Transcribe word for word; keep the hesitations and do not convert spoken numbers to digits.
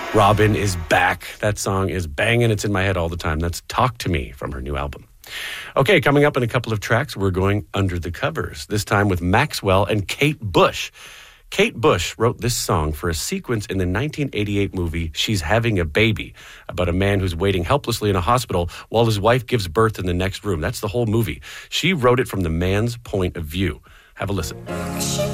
Robyn is back. That song is banging. It's in my head all the time. That's Talk to Me from her new album. Okay, coming up in a couple of tracks, we're going under the covers, this time with Maxwell and Kate Bush. Kate Bush wrote this song for a sequence in the nineteen eighty-eight movie She's Having a Baby, about a man who's waiting helplessly in a hospital while his wife gives birth in the next room. That's the whole movie. She wrote it from the man's point of view. Have a listen.